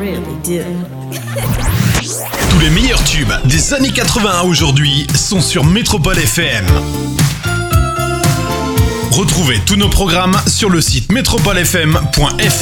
really do. Tous les meilleurs tubes des années 80 à aujourd'hui sont sur Métropole FM. Retrouvez tous nos programmes sur le site métropolefm.fr.